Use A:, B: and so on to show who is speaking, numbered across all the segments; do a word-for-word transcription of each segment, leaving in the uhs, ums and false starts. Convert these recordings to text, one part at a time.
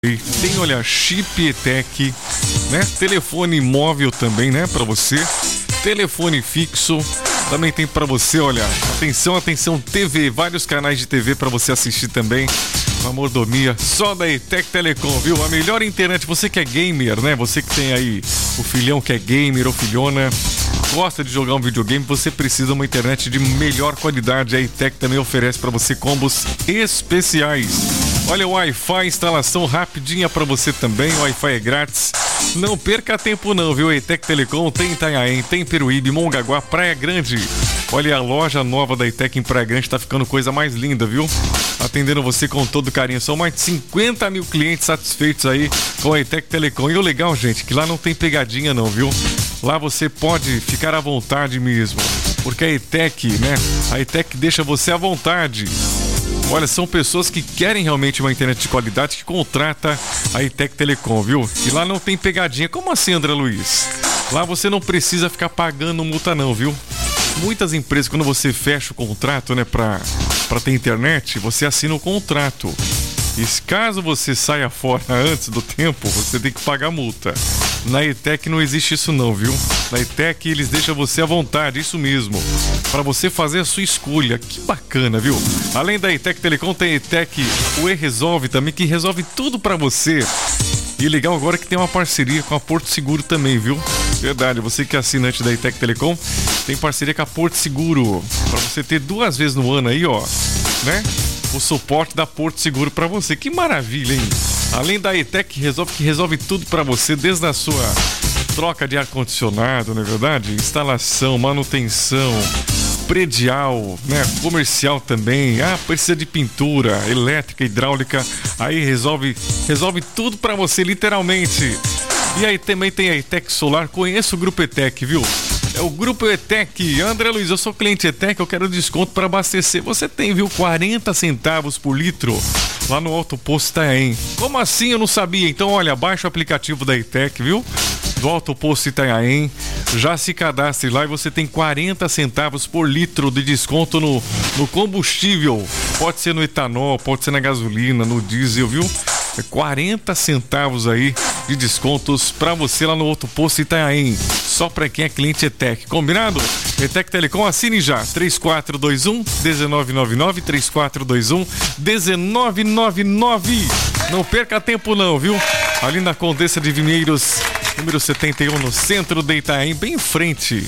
A: Tem, olha, chip E T E C, né? Telefone móvel também, né? Pra você. Telefone fixo. Também tem pra você, olha, atenção, atenção, T V. Vários canais de T V pra você assistir também. Uma mordomia só da E T E C Telecom, viu? A melhor internet. Você que é gamer, né? Você que tem aí o filhão que é gamer ou filhona, gosta de jogar um videogame, você precisa de uma internet de melhor qualidade. A E T E C também oferece pra você combos especiais. Olha, o Wi-Fi, instalação rapidinha pra você também, o Wi-Fi é grátis. Não perca tempo não, viu? A E T E C Telecom tem em Itanhaém, tem em Peruíbe, Mongaguá, Praia Grande. Olha, a loja nova da E T E C em Praia Grande tá ficando coisa mais linda, viu? Atendendo você com todo carinho. São mais de cinquenta mil clientes satisfeitos aí com a E T E C Telecom. E o legal, gente, que lá não tem pegadinha não, viu? Lá você pode ficar à vontade mesmo, porque a E T E C, né? A E T E C deixa você à vontade. Olha, são pessoas que querem realmente uma internet de qualidade que contrata a E T E C Telecom, viu? E lá não tem pegadinha. Como assim, André Luiz? Lá você não precisa ficar pagando multa não, viu? Muitas empresas, quando você fecha o contrato, né, pra, pra ter internet, você assina o contrato. E caso você saia fora antes do tempo, você tem que pagar multa. Na E T E C não existe isso não, viu? Na E T E C eles deixam você à vontade, isso mesmo, para você fazer a sua escolha. Que bacana, viu? Além da E T E C Telecom, tem a E T E C o E-Resolve também, que resolve tudo para você. E legal agora que tem uma parceria com a Porto Seguro também, viu? Verdade, você que é assinante da E T E C Telecom, tem parceria com a Porto Seguro, para você ter duas vezes no ano aí, ó, né? O suporte da Porto Seguro para você. Que maravilha, hein? Além da E T E C que resolve, que resolve tudo para você, desde a sua troca de ar-condicionado, não é verdade? Instalação, manutenção, predial, né? Comercial também. Ah, precisa de pintura, elétrica, hidráulica. Aí resolve, resolve tudo para você, literalmente. E aí também tem a E T E C Solar. Conheço o Grupo E T E C, viu? É o Grupo E T E C. André Luiz, eu sou cliente E T E C, eu quero desconto para abastecer. Você tem, viu, quarenta centavos por litro lá no Alto Posto Itanhaém. Como assim? Eu não sabia. Então, olha, baixa o aplicativo da E T E C, viu? Do Alto Posto Itanhaém. Já se cadastre lá e você tem quarenta centavos por litro de desconto no, no combustível. Pode ser no etanol, pode ser na gasolina, no diesel, viu? É quarenta centavos aí de descontos pra você lá no Alto Posto Itanhaém. Só pra quem é cliente E T E C. Combinado? E T E C Telecom, assine já. três quatro dois um, um nove nove nove, três quatro dois um, um nove nove nove. Não perca tempo não, viu? Ali na Condessa de Vinheiros, número setenta e um, no centro de Itanhaém, bem em frente.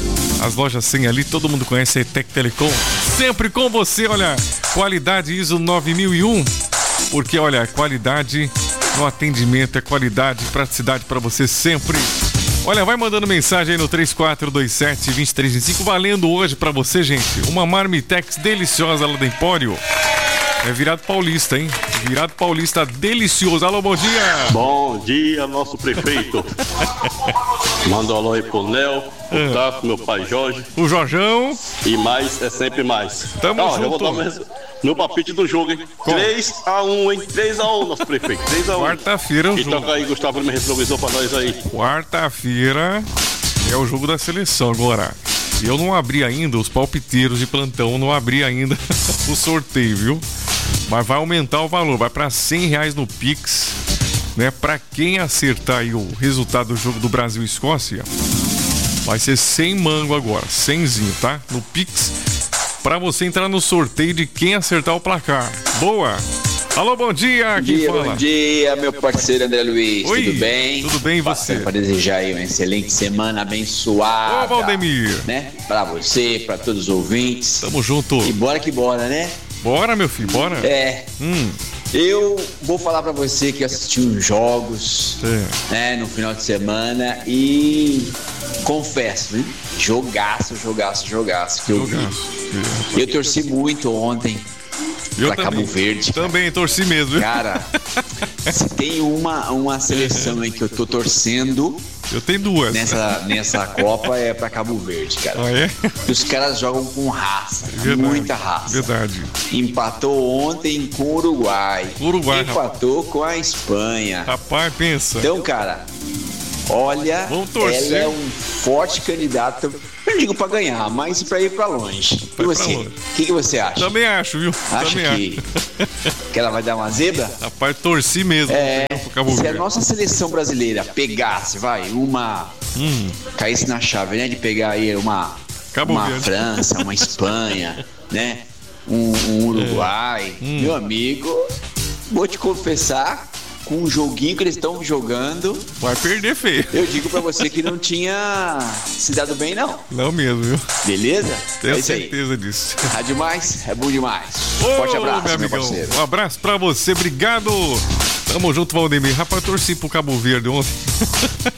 A: As lojas cem ali, todo mundo conhece a E T E C Telecom. Sempre com você, olha, qualidade I S O nove mil e um. Porque, olha, qualidade no atendimento, é qualidade, praticidade para você sempre. Olha, vai mandando mensagem aí no três quatro dois sete, dois três dois cinco, valendo hoje para você, gente, uma Marmitex deliciosa lá do Empório. É virado paulista, hein? Virado paulista delicioso. Alô, bom dia!
B: Bom dia, nosso prefeito. Manda um alô aí pro Léo, o Tato, meu pai Jorge.
A: O Jorjão.
B: E mais é sempre mais.
A: Tamo
B: Ó,
A: junto.
B: Eu vou dar meu, meu palpite do jogo, hein? três a um, hein? três a um, nosso prefeito. três a um.
A: Quarta-feira é o
B: e
A: jogo.
B: E toca aí, Gustavo, me retrovisor pra nós aí.
A: Quarta-feira é o jogo da seleção agora. E eu não abri ainda, os palpiteiros de plantão, não abri ainda o sorteio, viu? Mas vai aumentar o valor, vai para cem reais no Pix, né? Para quem acertar aí o resultado do jogo do Brasil e Escócia, vai ser cem mango agora, cenzinho, tá? No Pix, para você entrar no sorteio de quem acertar o placar. Boa! Alô, bom dia!
C: Bom
A: Quem
C: dia,
A: fala?
C: bom dia, meu parceiro André Luiz.
A: Oi,
C: tudo bem?
A: Tudo bem, e você?
C: Para desejar aí uma excelente semana abençoada.
A: Ô, Valdemir!
C: Né? Para você, para todos os ouvintes.
A: Tamo junto.
C: E bora que bora, né?
A: Bora, meu filho, bora.
C: É.
A: Hum.
C: Eu vou falar pra você que eu assisti uns jogos,
A: é.
C: né, no final de semana e confesso, hein? Jogaço, jogaço, jogaço que eu
A: jogaço.
C: vi. Eu torci muito ontem
A: eu
C: pra
A: também,
C: Cabo Verde.
A: Também torci mesmo.
C: Cara, se tem uma, uma seleção aí que eu tô torcendo...
A: Eu tenho duas.
C: Nessa, nessa Copa é pra Cabo Verde, cara.
A: Ah, é?
C: Os caras jogam com raça,
A: Verdade,
C: muita raça.
A: Verdade.
C: Empatou ontem com o Uruguai.
A: Uruguai.
C: Empatou rapaz. com a Espanha.
A: Rapaz, pensa.
C: Então, cara, olha, ela é um forte candidato Eu não digo pra ganhar, mas pra ir pra longe.
A: Pra
C: e
A: ir
C: você?
A: pra longe.
C: O que, que você acha?
A: Também acho, viu?
C: Acha
A: Também
C: que,
A: acho.
C: que ela vai dar uma zebra?
A: Rapaz, torci mesmo.
C: É,
A: Pro Cabo
C: se a
A: Verde.
C: nossa seleção brasileira pegasse, vai, uma.
A: Hum.
C: Caísse na chave, né? De pegar aí uma.
A: Cabo
C: uma
A: Verde.
C: França, uma Espanha, né? Um, um Uruguai.
A: É. Hum.
C: Meu amigo, vou te confessar, com o joguinho que eles estão jogando,
A: Vai perder feio.
C: eu digo pra você que não tinha se dado bem, não.
A: Não mesmo, viu?
C: Beleza?
A: Tenho
C: é isso aí.
A: certeza disso.
C: Tá demais? É bom demais.
A: Ô,
C: Forte abraço, meu,
A: amigão.
C: parceiro.
A: Um abraço pra você, obrigado. Tamo junto, Valdemir. Rapaz, eu torci pro Cabo Verde ontem.